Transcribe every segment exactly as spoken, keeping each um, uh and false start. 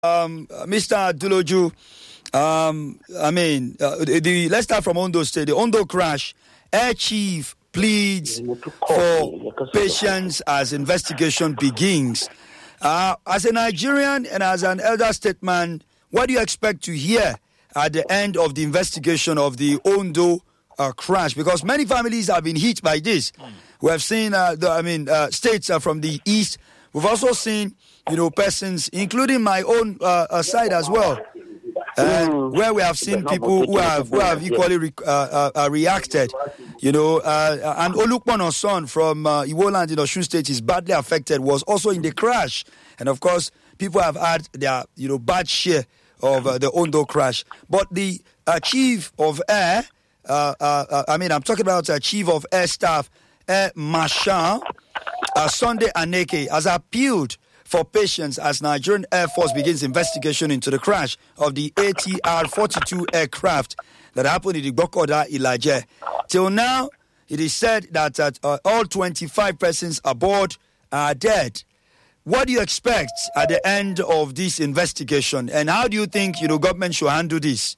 Um, Mister Adeloju, um, I mean, uh, the, the, let's start from Ondo State. The Ondo crash, Air Chief pleads for patience as investigation begins. Uh, as a Nigerian and as an elder statesman, what do you expect to hear at the end of the investigation of the Ondo uh, crash? Because many families have been hit by this. Mm. We have seen, uh, the, I mean, uh, states uh, from the east. We've also seen, you know, persons, including my own uh, uh, side as well, uh, where we have seen people who have who have equally re- uh, uh, reacted. You know, uh, and Olukpono's son from uh, Iwoland in Osun State is badly affected, was also in the crash. And of course, people have had their, you know, bad share of uh, the Ondo crash. But the uh, Chief of Air, uh, uh, uh, I mean, I'm talking about uh, Chief of Air Staff, Air Marshal uh, Sunday Aneke, has appealed for patience as Nigerian Air Force begins investigation into the crash of the A T R forty-two aircraft that happened in the Gbokoda, Ilaje. Till now, it is said that uh, all twenty-five persons aboard are dead. What do you expect at the end of this investigation, and how do you think, you know, government should handle this?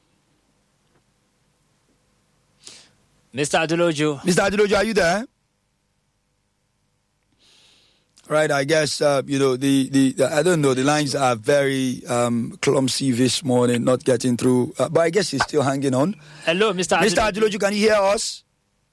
Mister Adeloju. Mister Adeloju, are you there? Right, I guess, uh, you know, the, the, the, I don't know, the lines are very um, clumsy this morning, not getting through. Uh, but I guess he's still hanging on. Hello, Mister Adeloju. Mister Adeloju, can you hear us?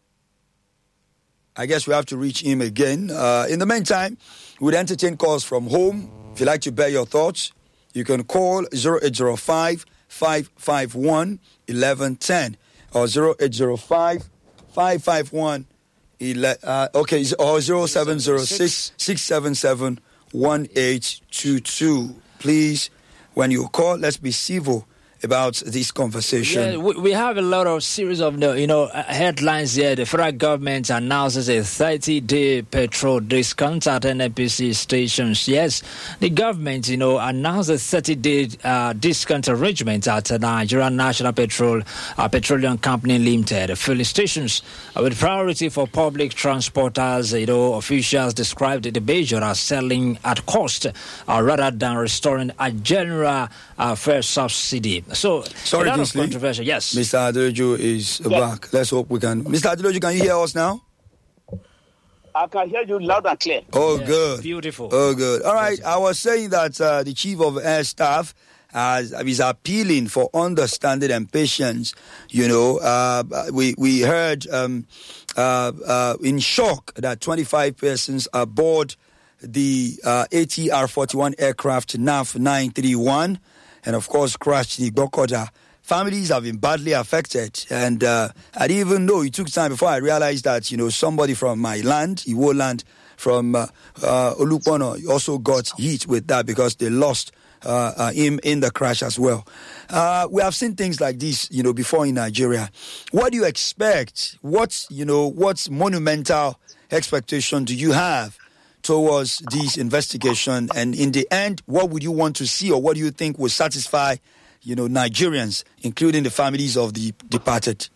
I guess we have to reach him again. Uh, in the meantime, we would entertain calls from home. If you'd like to bear your thoughts, you can call zero eight zero five, five five one, one one one zero or zero eight zero five, five five one, uh, okay, or zero seven zero six, six seven seven, one eight two two. Please, when you call, let's be civil about this conversation. Yeah, we, we have a lot of series of, you know, headlines here. The federal government announces a thirty-day petrol discount at N N P C stations. Yes, the government, you know, announced a thirty-day uh, discount arrangement at uh, Nigerian National Petrol uh, Petroleum Company Limited filling stations uh, with priority for public transporters. You know, officials described the measure as selling at cost uh, rather than restoring a general uh, fare subsidy. So, sorry, a lot Kingsley. of controversy. Yes, Mister Adeloju is yes. back. Let's hope we can. Mister Adeloju, can you hear us now? I can hear you loud and clear. Oh, yeah, good. Beautiful. Oh, good. All right. I was saying that uh, the Chief of Air Staff has, is appealing for understanding and patience. You know, uh, we we heard um, uh, uh, in shock that twenty-five persons aboard the uh, A T R forty-one aircraft N A F nine thirty-one. And, of course, crashed in Gbokoda. Families have been badly affected. And uh, I didn't even know. It took time before I realized that, you know, somebody from my land, Iwo land, from uh, uh, Olukpono also got hit with that because they lost uh, uh, him in the crash as well. Uh, we have seen things like this, you know, before in Nigeria. What do you expect? What, you know, what monumental expectation do you have towards this investigation, and in the end, what would you want to see, or what do you think will satisfy, you know, Nigerians, including the families of the departed?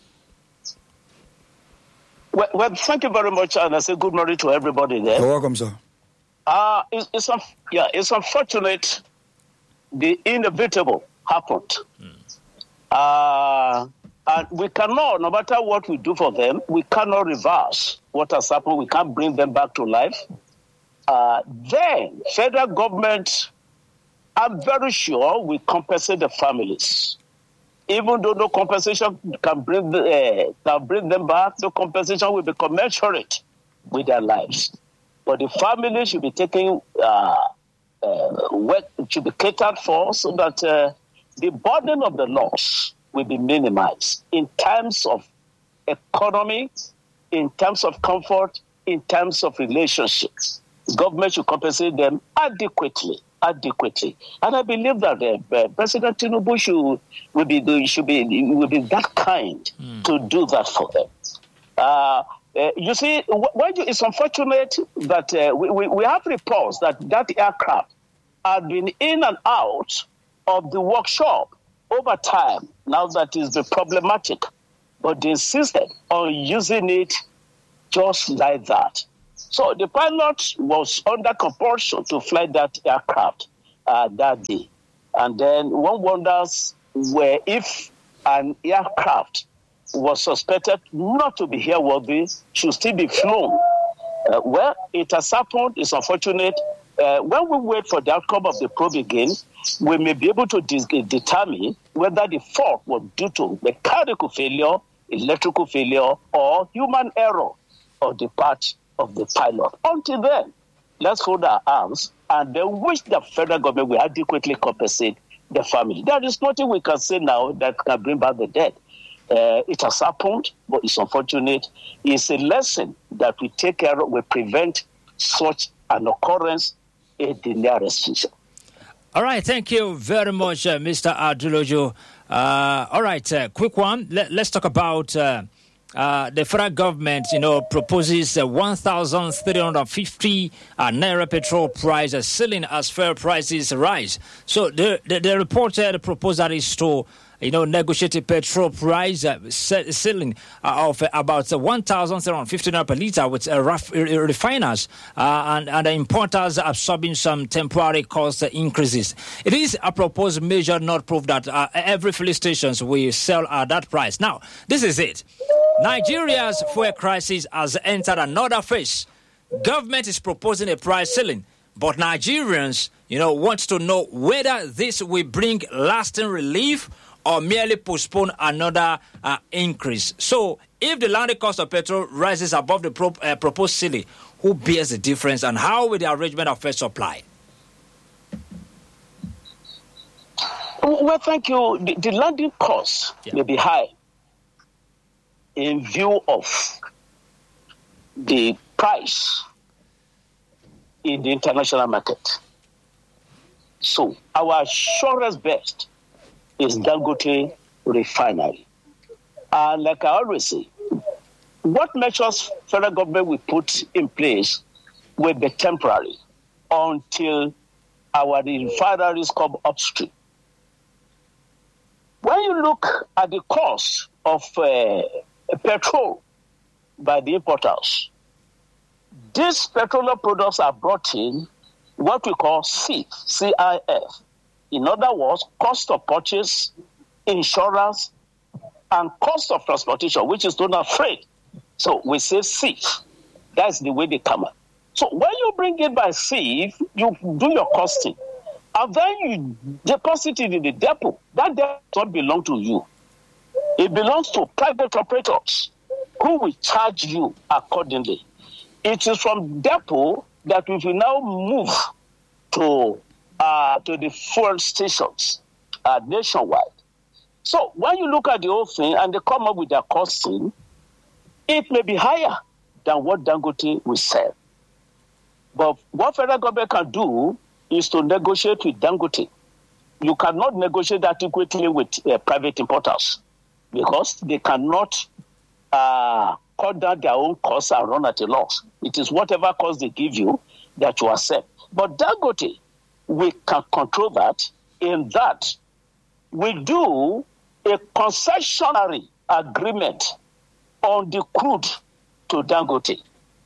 Well, well thank you very much, and I say good morning to everybody there. You're welcome, sir. Uh, it's, it's un- yeah, it's unfortunate the inevitable happened. Mm. Uh, and we cannot, no matter what we do for them, we cannot reverse what has happened. We can't bring them back to life. Uh, then, federal government, I'm very sure, will compensate the families. Even though no compensation can bring, the, uh, can bring them back, no compensation will be commensurate with their lives. But the family should be taking, uh, uh, work, should be catered for so that uh, the burden of the loss will be minimized in terms of economy, in terms of comfort, in terms of relationships. Government should compensate them adequately, adequately. And I believe that uh, President Tinubu should will be doing, should be will be that kind mm. to do that for them. Uh, uh, you see, why you, it's unfortunate that uh, we, we, we have reports that that aircraft had been in and out of the workshop over time. Now that is the problematic, but they insisted on using it just like that. So the pilot was under compulsion to fly that aircraft. uh, that day. And then one wonders where if an aircraft was suspected not to be airworthy, should still be flown. Uh, well, it has happened. It's unfortunate. Uh, when we wait for the outcome of the probe again, we may be able to de- determine whether the fault was due to mechanical failure, electrical failure, or human error on the part of the pilot. Until then, let's hold our arms and then wish the federal government will adequately compensate the family. There is nothing we can say now that can bring back the dead. Uh, it has happened, but it's unfortunate. It's a lesson that we take care of, we prevent such an occurrence in the nearest future. All right, thank you very much, uh, Mister Adeloju. Uh, all right, uh, quick one. Let, let's talk about uh, uh, the federal government, you know, proposes uh, one thousand three hundred fifty uh, Naira petrol price uh, ceiling as fuel prices rise. So the, the, the reported proposal is to you know, negotiated petrol price uh, ceiling uh, of uh, about uh, one thousand seven hundred fifty naira per litre with uh, raf- refiners uh, and, and the importers absorbing some temporary cost increases. It is a proposed measure not proof that uh, every filling stations will sell at that price. Now, this is it. Nigeria's fuel crisis has entered another phase. Government is proposing a price ceiling, but Nigerians, you know, want to know whether this will bring lasting relief or merely postpone another uh, increase. So, if the landed cost of petrol rises above the pro- uh, proposed ceiling, who bears the difference and how will the arrangement affect supply? Well, thank you. The, the landing cost yeah. may be high in view of the price in the international market. So, our surest bet is Dangote Refinery. And like I always say, what measures federal government will put in place will be temporary until our refineries come upstream. When you look at the cost of uh, petrol by the importers, these petroleum products are brought in what we call C I F, C I F. In other words, cost of purchase, insurance, and cost of transportation, which is known as freight. So we say C I F. That's the way they come out. So when you bring it by C I F, you do your costing. And then you deposit it in the depot. That depot does not belong to you. It belongs to private operators who will charge you accordingly. It is from depot that we will now move to uh, to the fuel stations uh, nationwide. So when you look at the whole thing and they come up with their costing, it may be higher than what Dangote will sell. But what federal government can do is to negotiate with Dangote. You cannot negotiate adequately with uh, private importers because they cannot uh, cut down their own costs and run at a loss. It is whatever cost they give you that you accept. But Dangote, we can control that in that we do a concessionary agreement on the crude to Dangote.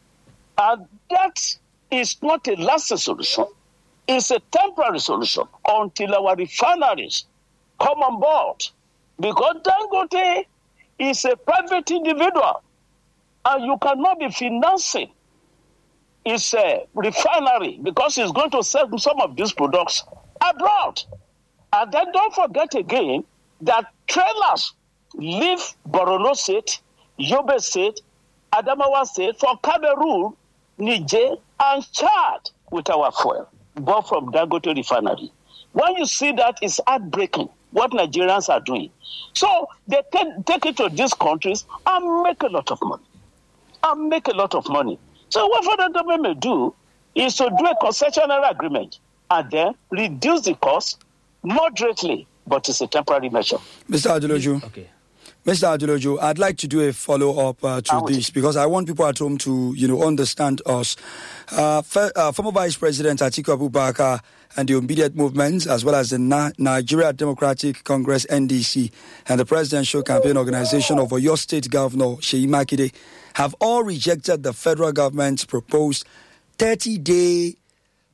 And that is not a lasting solution. It's a temporary solution until our refineries come on board. Because Dangote is a private individual and you cannot be financing its a refinery because it's going to sell some of these products abroad. And then don't forget again that trailers leave Borno State, Yobe State, Adamawa State for Cameroon, Niger, and Chad with our fuel, bought from Dangote Refinery. When you see that, it's heartbreaking what Nigerians are doing. So they take, take it to these countries and make a lot of money. And make a lot of money. So what federal government may do is to do a concessionary agreement and then reduce the cost moderately, but it's a temporary measure. Mister Adeloju. Okay. Mister Adeloju, I'd like to do a follow-up uh, to this because I want people at home to, you know, understand us. Uh, f- uh, former Vice President Atiku Abubakar and the Obedient Movement, as well as the Na- Nigeria Democratic Congress, N D C, and the Presidential Campaign Organization of Oyo State Governor Seyi Makinde, have all rejected the federal government's proposed thirty-day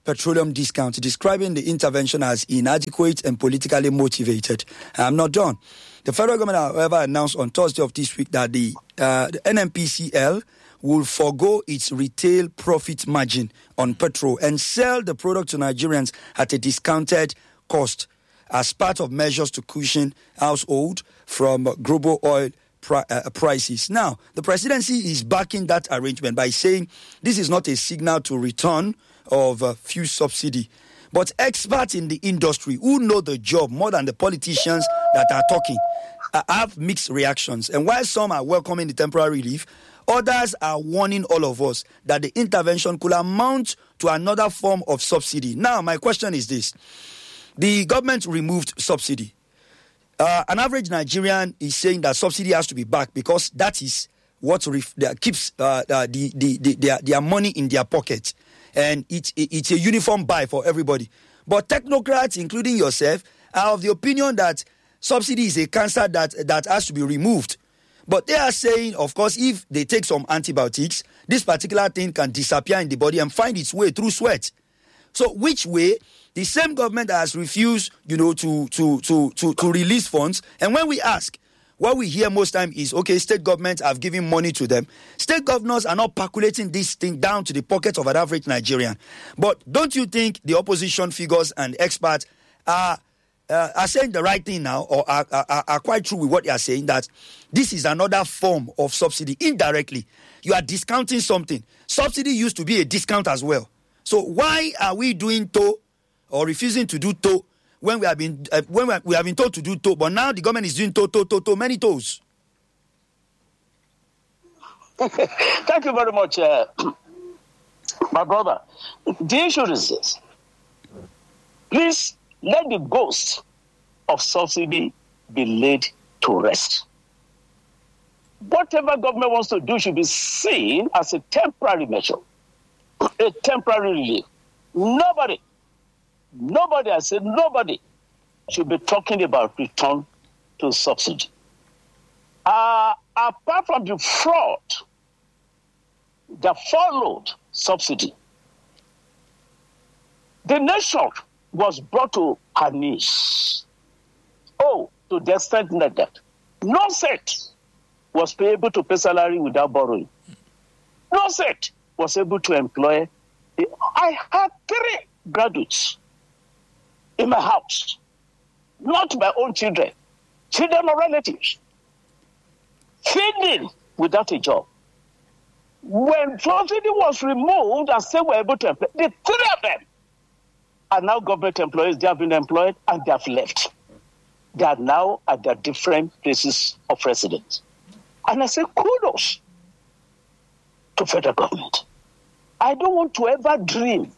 petroleum discount, describing the intervention as inadequate and politically motivated. I'm not done. The federal government, however, announced on Thursday of this week that the, uh, the N N P C L will forgo its retail profit margin on petrol and sell the product to Nigerians at a discounted cost as part of measures to cushion household from global oil pri- uh, prices. Now, the presidency is backing that arrangement by saying this is not a signal to return of uh, fuel subsidy. But experts in the industry who know the job more than the politicians that are talking uh, have mixed reactions. And while some are welcoming the temporary relief, others are warning all of us that the intervention could amount to another form of subsidy. Now, my question is this. The government removed subsidy. Uh, an average Nigerian is saying that subsidy has to be back because that is what ref- that keeps uh, uh, the, the, the, their, their money in their pocket. And it, it, it's a uniform buy for everybody. But technocrats, including yourself, are of the opinion that subsidy is a cancer that, that has to be removed. But they are saying, of course, if they take some antibiotics, this particular thing can disappear in the body and find its way through sweat. So which way? The same government that has refused, you know, to, to, to, to, to release funds. And when we ask, what we hear most time is, okay, state governments have given money to them. State governors are not percolating this thing down to the pocket of an average Nigerian. But don't you think the opposition figures and experts are Uh, are saying the right thing now, or are, are, are quite true with what they are saying, that this is another form of subsidy? Indirectly, you are discounting something. Subsidy used to be a discount as well. So why are we doing toll or refusing to do toll when we have been uh, when we, are, we have been told to do toll, but now the government is doing toll, toll, toll, toll, many tolls? Thank you very much, uh, my brother. The issue is this. Please, let the ghost of subsidy be laid to rest. Whatever government wants to do should be seen as a temporary measure, a temporary relief. Nobody, nobody, I said nobody, should be talking about return to subsidy. Uh, apart from the fraud that followed subsidy, the nation was brought to her knees. Oh, to the extent that no set was able to pay salary without borrowing. No set was able to employ. I had three graduates in my house, not my own children, children or relatives, feeding without a job. When subsidy was removed and still were able to employ, the three of them are now government employees. They have been employed and they have left. They are now at their different places of residence. And I say kudos to federal government. I don't want to ever dream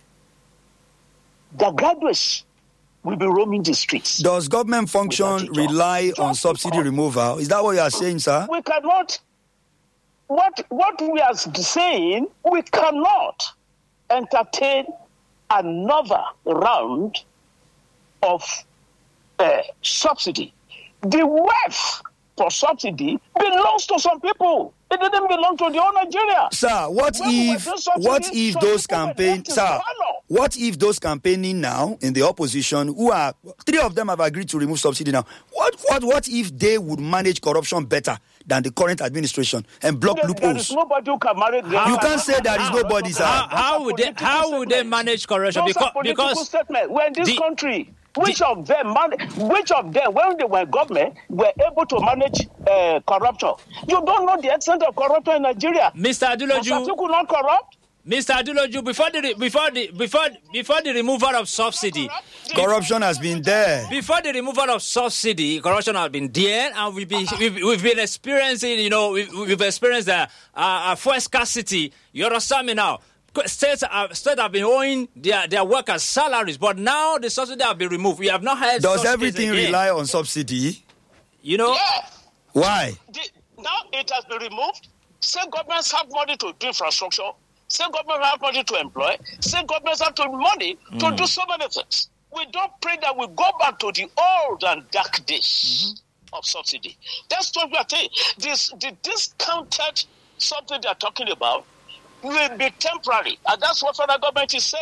that graduates will be roaming the streets. Does government function rely on subsidy removal? Is that what you are saying, sir? We cannot. What, what we are saying, we cannot entertain another round of uh, subsidy. The wealth for subsidy belongs to some people. It didn't belong to the whole Nigeria. Sir, what when if what if those campaign sir, what if those campaigning now in the opposition, who are three of them have agreed to remove subsidy now? What what what if they would manage corruption better than the current administration and block there, loopholes? There is nobody who can manage. How, you can't say there is nobody, sir. How, how would they how would they manage corruption? Those because because statement. We're in this the, country. Which the, of them, man, which of them, when they were government, were able to manage uh, corruption? You don't know the extent of corruption in Nigeria. Mister Adeloju, could not corrupt. Mister Adeloju, before the before the before before the removal of subsidy, corruption has been there. Before the removal of subsidy, corruption has been there, and we've been we've, we've been experiencing, you know, we've, we've experienced a, a, a fuel scarcity. You understand me now? States have, states have been owing their, their workers salaries, but now the subsidy have been removed. We have not had. Does everything rely on subsidy? You know? Yeah. Why? The, now it has been removed. State governments have money to do infrastructure. State governments have money to employ. State governments have to money mm. to do so many things. We don't pray that we go back to the old and dark days mm-hmm. of subsidy. That's what we are saying. This the discounted subsidy they are talking about will be temporary, and that's what federal government is saying.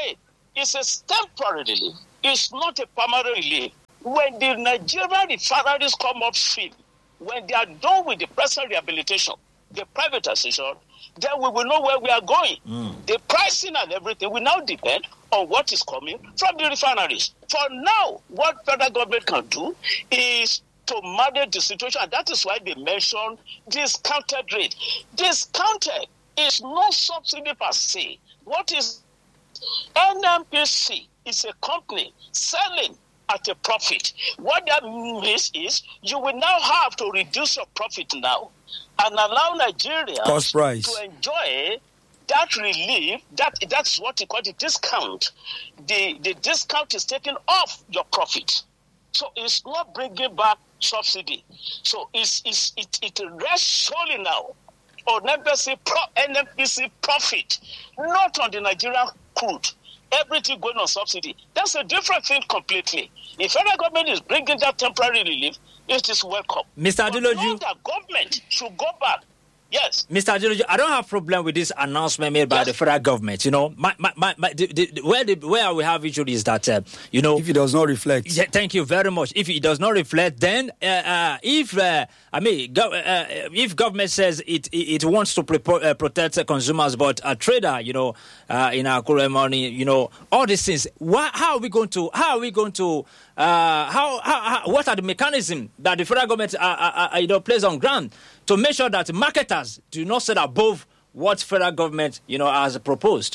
It's a temporary relief. It's not a permanent relief. When the Nigerian refineries come upstream, when they are done with the present rehabilitation, the privatization, then we will know where we are going. Mm. The pricing and everything will now depend on what is coming from the refineries. For now, what federal government can do is to manage the situation. And that is why they mention discounted rate. Discounted is no subsidy per se. What is N N P C is a company selling at a profit. What that means is you will now have to reduce your profit now and allow Nigeria cost price to enjoy that relief. That that's what you call the discount. The the discount is taken off your profit, so it's not bringing back subsidy. So it's, it's it it rests solely now on N N P C profit, not on the Nigerian crude. Everything going on subsidy. That's a different thing completely. If federal government is bringing that temporary relief, it is welcome. Mister Adeloju, the government should go back. Yes. Mister Adeloju, I don't have problem with this announcement made by yes. the federal government. You know, my, my, my, my, the, the, where the, where we have issue is that, uh, you know... If it does not reflect. Yeah, thank you very much. If it does not reflect, then uh, uh, if, uh, I mean, go, uh, if government says it it, it wants to pre- uh, protect uh, consumers, but a trader, you know, uh, in our current money, you know, all these things, why, how are we going to, how are we going to, uh, how, how, how what are the mechanisms that the federal government, uh, uh, uh, you know, plays on ground to make sure that marketers do not set above what federal government, you know, has proposed?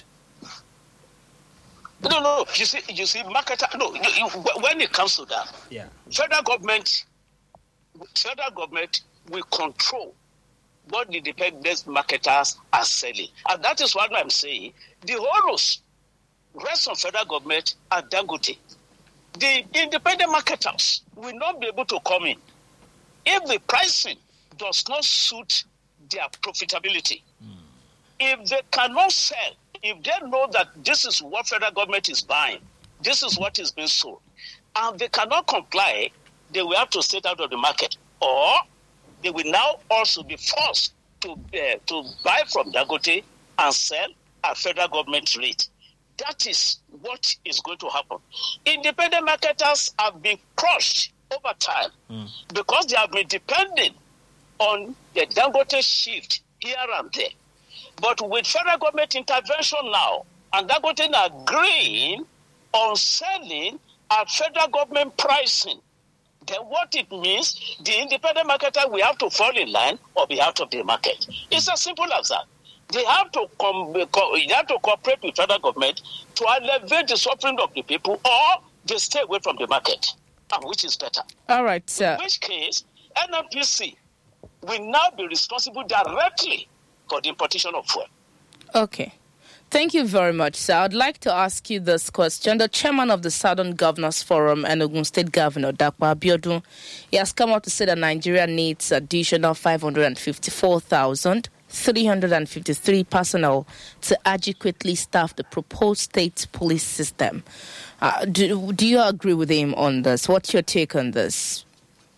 No, no. You see, you see, marketer. No, you, you, when it comes to that, yeah, federal government, federal government will control what the independent marketers are selling, and that is what I'm saying. The onus rests on federal government and Dangote. The independent marketers will not be able to come in if the pricing does not suit their profitability. Mm. If they cannot sell, if they know that this is what federal government is buying, this is what is being sold, and they cannot comply, they will have to stay out of the market. Or they will now also be forced to, uh, to buy from Dangote and sell at federal government rate. That is what is going to happen. Independent marketers have been crushed over time mm. because they have been depending on the Dangote shift here and there. But with federal government intervention now, and Dangote agreeing on selling at federal government pricing, then what it means, the independent marketer will have to fall in line on behalf of the market. It's as simple as that. They have to com- co- they have to cooperate with federal government to elevate the suffering of the people, or they stay away from the market, and which is better. All right, sir. In which case, N N P C will now be responsible directly for the importation of fuel. Okay. Thank you very much, sir. I'd like to ask you this question. The chairman of the Southern Governors Forum, Enugu State Governor Dapo Abiodun, he has come out to say that Nigeria needs additional five hundred fifty-four thousand three hundred fifty-three personnel to adequately staff the proposed state police system. Uh, do, do you agree with him on this? What's your take on this?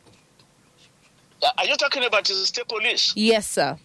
Are you talking about the state police? Yes, sir.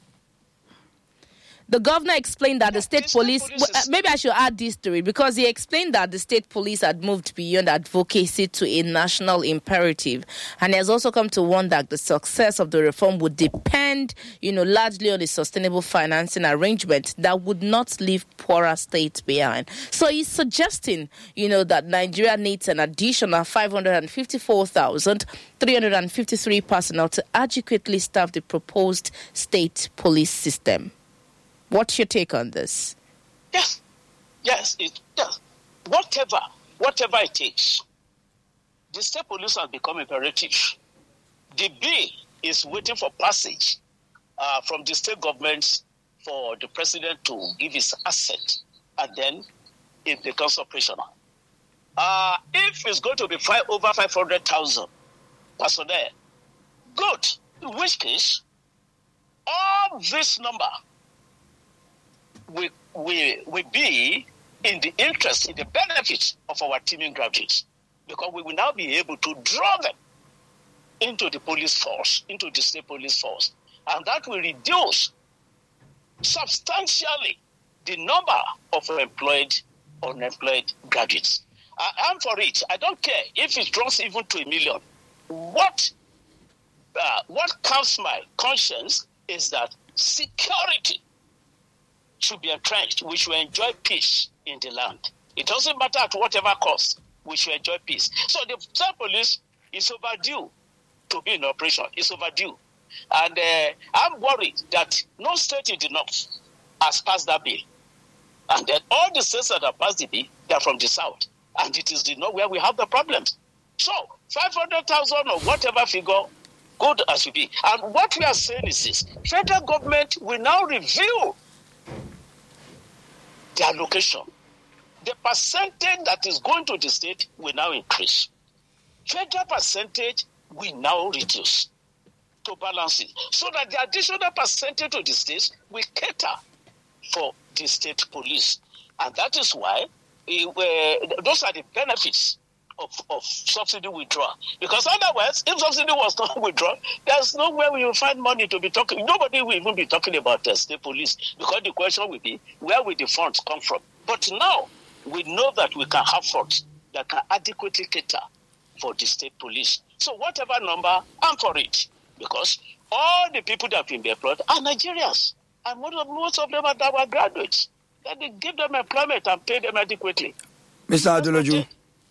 The governor explained that the state, the state police, police is... maybe I should add this to it, because he explained that the state police had moved beyond advocacy to a national imperative. And he has also come to warn that the success of the reform would depend, you know, largely on a sustainable financing arrangement that would not leave poorer states behind. So he's suggesting, you know, that Nigeria needs an additional five hundred fifty-four thousand three hundred fifty-three personnel to adequately staff the proposed state police system. What's your take on this? Yes, yes, it, yes. Whatever, whatever it takes, the state police has become imperative. The bill is waiting for passage uh, from the state governments for the president to give his assent, and then it becomes operational. Uh, if it's going to be five, over five hundred thousand personnel, good. In which case, all this number will, will, will be in the interest, in the benefit of our teaming graduates, because we will now be able to draw them into the police force, into the state police force, and that will reduce substantially the number of employed unemployed graduates. I am for it. I don't care if it drops even to a million. What uh, what calms my conscience is that security should be entrenched. We should enjoy peace in the land. It doesn't matter at whatever cost. We should enjoy peace. So the state police is overdue to be in operation. It's overdue. And uh, I'm worried that no state in the north has passed that bill. And then all the states that have passed the bill, they are from the south. And it is the north where we have the problems. So five hundred thousand or whatever figure, good as it be. And what we are saying is this. Federal government will now review the allocation. The percentage that is going to the state will now increase. Federal percentage will now reduce to balance it. So that the additional percentage to the states will cater for the state police. And that is why it, uh, those are the benefits of, of subsidy withdrawal. Because otherwise, if subsidy was not withdrawn, there's nowhere we will find money to be talking. Nobody will even be talking about the state police, because the question will be, where will the funds come from? But now, we know that we can have funds that can adequately cater for the state police. So whatever number, I'm for it. Because all the people that have been employed are Nigerians. And most of them are our graduates. That they give them employment and pay them adequately. Mister Adeloju.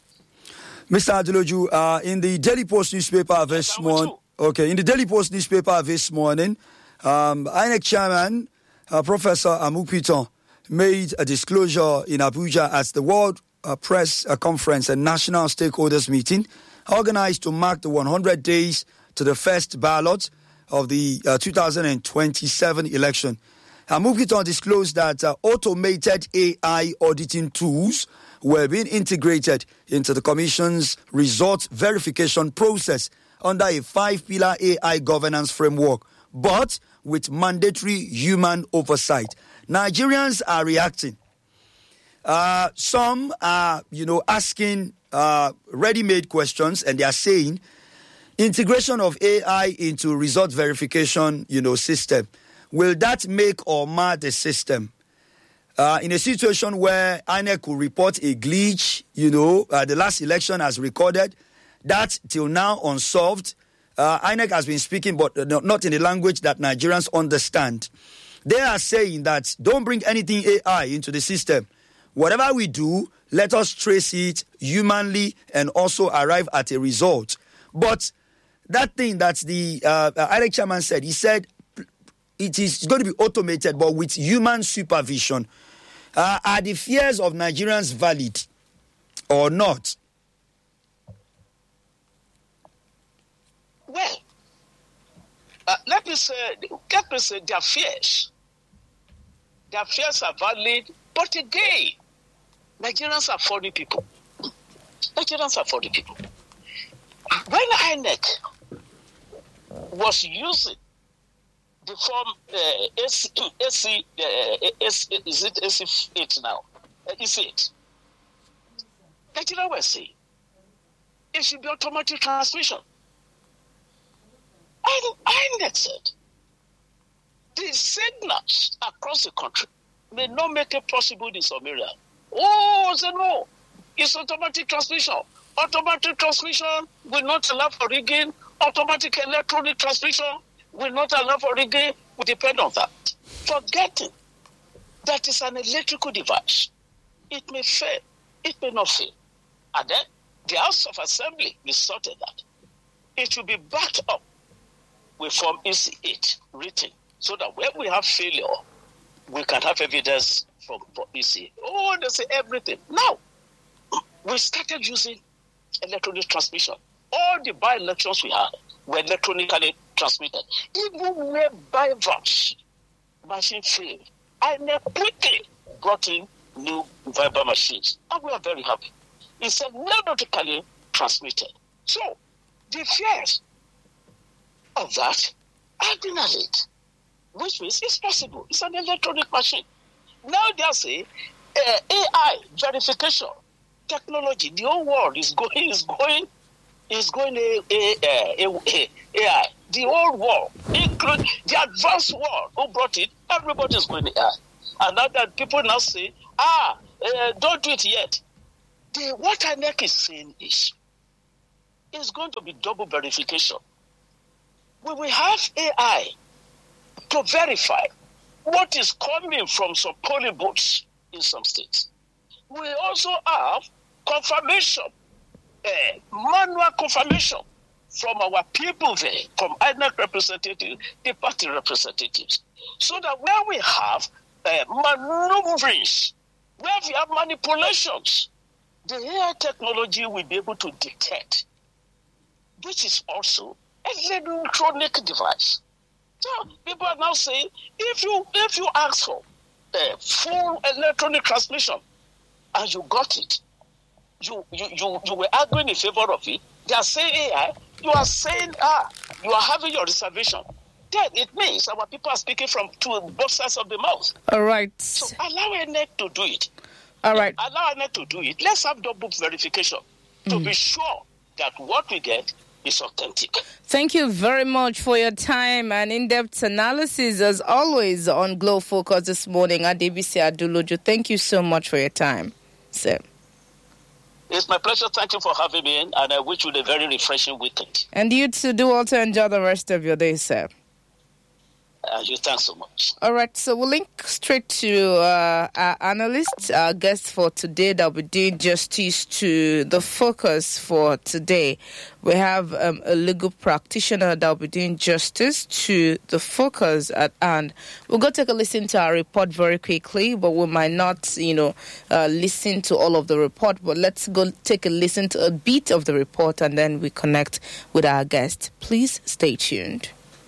Mister Adeloju, uh, in the Daily Post newspaper this morning, okay, in the Daily Post newspaper this morning, um, I N E C chairman, uh, Professor Amupitan, made a disclosure in Abuja at the World uh, Press uh, Conference and National Stakeholders Meeting, organized to mark the one hundred days to the first ballot of the uh, two thousand twenty-seven election. Amupitan disclosed that uh, automated A I auditing tools were being integrated into the Commission's result verification process under a five-pillar A I governance framework, but with mandatory human oversight. Nigerians are reacting. Uh, some are, you know, asking uh, ready-made questions, and they are saying integration of A I into result verification, you know, system. Will that make or mar the system? Uh, in a situation where I N E C could report a glitch, you know, uh, the last election has recorded, that till now unsolved. Uh, I N E C has been speaking, but not in a language that Nigerians understand. They are saying that don't bring anything A I into the system. Whatever we do, let us trace it humanly and also arrive at a result. But that thing that the uh, I N E C chairman said, he said it is going to be automated, but with human supervision. Uh, are the fears of Nigerians valid or not? Well, uh, let me say, let me say their fears. Their fears are valid, but again, Nigerians are funny people. Nigerians are funny people. When I N E C was using the form uh, A C, A C, uh, A C, is it A C eight now? Uh, is it? Nigeria was saying it should be automatic transmission. And I N E C said the signals across the country may not make it possible in some area. Oh, say no, it's automatic transmission. Automatic transmission will not allow for rigging. Automatic electronic transmission will not allow for rigging. We depend on that. Forgetting that is an electrical device. It may fail. It may not fail. And then the House of Assembly will sort that. It should be backed up with Form E C eight written, so that when we have failure, we can have evidence from, from E C eight. Oh, they say everything. Now, we started using electronic transmission. All the by-elections we had were electronically transmitted. Even where by-votes machine failed, I N E C quickly brought in new Viber machines, and we are very happy. It's electronically transmitted. So, the fears of that are being allayed, which means it's possible. It's an electronic machine. Now they are saying uh, A I verification technology. The whole world is going is going is going a, a, a, a, A I. The whole world, including the advanced world who brought it, everybody is going A I. And now that people now say, ah, uh, don't do it yet. The, what I N E C is saying is, it's going to be double verification. We will have A I to verify what is coming from some polling booths in some states. We also have confirmation, uh, manual confirmation from our people there, from I N E C representatives, the party representatives, so that when we have uh, maneuverings, where we have manipulations, the A I technology will be able to detect, which is also an electronic device. So people are now saying, if you if you ask for a full electronic transmission and you got it, you you you, you were arguing in favor of it. They are saying A I, you are saying ah, you are having your reservation. Then it means our people are speaking from two both sides of the mouth. All right. So allow A N E C to do it. All right. Allow A N E C to do it. Let's have double verification to mm. be sure that what we get is authentic. Thank you very much for your time and in-depth analysis, as always, on Glow Focus this morning. Adebisi Adeloju, thank you so much for your time, sir. It's my pleasure. Thank you for having me in, and I wish you a very refreshing weekend. And you too. Do also enjoy the rest of your day, sir. Uh, you thanks so much. All right, so we'll link straight to uh, our analyst, our guest for today that will be doing justice to the focus for today. We have um, a legal practitioner that will be doing justice to the focus at hand. We'll go take a listen to our report very quickly, but we might not, you know, uh, listen to all of the report. But let's go take a listen to a bit of the report and then we connect with our guest. Please stay tuned.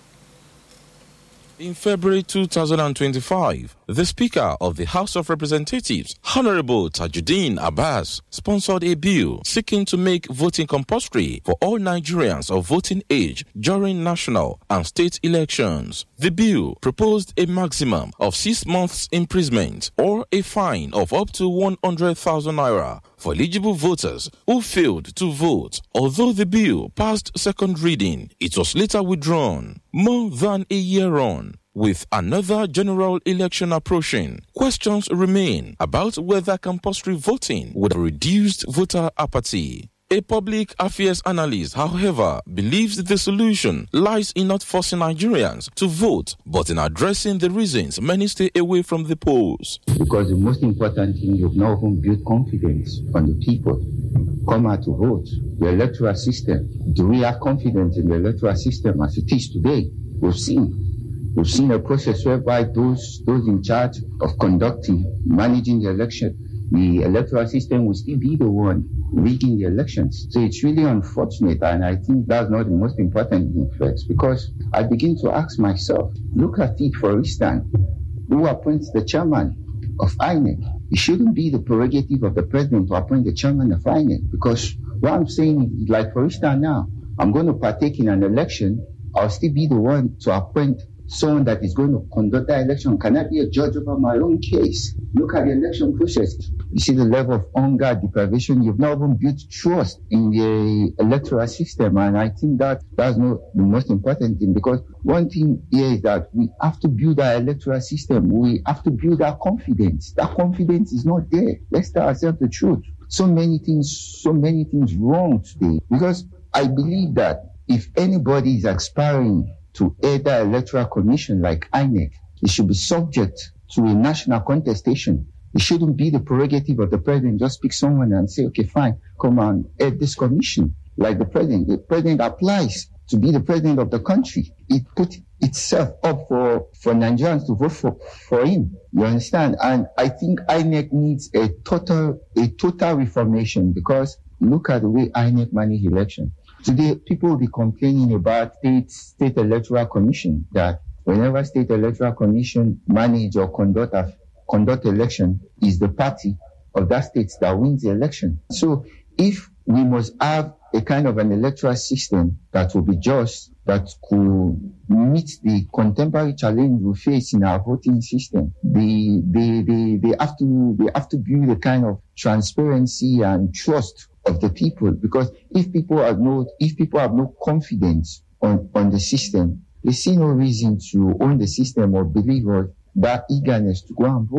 In February two thousand twenty-five, the Speaker of the House of Representatives, Honorable Tajuddin Abbas, sponsored a bill seeking to make voting compulsory for all Nigerians of voting age during national and state elections. The bill proposed a maximum of six months imprisonment or a fine of up to one hundred thousand naira for eligible voters who failed to vote. Although the bill passed second reading, it was later withdrawn. More than a year on, with another general election approaching, questions remain about whether compulsory voting would have reduced voter apathy. A public affairs analyst, however, believes the solution lies in not forcing Nigerians to vote, but in addressing the reasons many stay away from the polls. Because the most important thing, you've now built confidence on the people. Come out to vote. The electoral system, do we have confidence in the electoral system as it is today? We've seen. We've seen a process whereby those those in charge of conducting, managing the election, the electoral system will still be the one rigging the elections. So it's really unfortunate, and I think that's not the most important thing first, because I begin to ask myself, look at it for instance, who appoints the chairman of I N E C? It shouldn't be the prerogative of the president to appoint the chairman of I N E C, because what I'm saying is, like for instance now, I'm going to partake in an election, I'll still be the one to appoint someone that is going to conduct that election. Can I be a judge over my own case? Look at the election process. You see the level of hunger, deprivation. You've not even built trust in the electoral system. And I think that that's not the most important thing, because one thing here is that we have to build our electoral system. We have to build our confidence. That confidence is not there. Let's tell ourselves the truth. So many things, so many things wrong today, because I believe that if anybody is aspiring to either electoral commission like I N E C, it should be subject to a national contestation. It shouldn't be the prerogative of the president just pick someone and say, okay, fine, come on, head this commission. Like the president, the president applies to be the president of the country. It put itself up for, for Nigerians to vote for, for him. You understand? And I think I N E C needs a total, a total reformation, because look at the way I N E C manage election. Today, people will be complaining about state, state electoral commission, that whenever state electoral commission manage or conduct a, conduct election, is the party of that state that wins the election. So if we must have a kind of an electoral system that will be just, that could meet the contemporary challenge we face in our voting system, they, they, they, they have to, they have to build a kind of transparency and trust of the people, because if people have no, if people have no confidence on, on the system, they see no reason to own the system or believe or that eagerness to go and vote.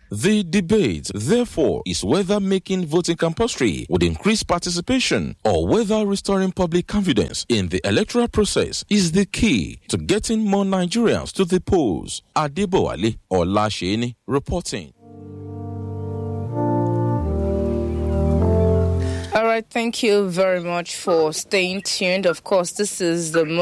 The debate, therefore, is whether making voting compulsory would increase participation or whether restoring public confidence in the electoral process is the key to getting more Nigerians to the polls. Adebowale Olasheni reporting. All right, thank you very much for staying tuned. Of course, this is the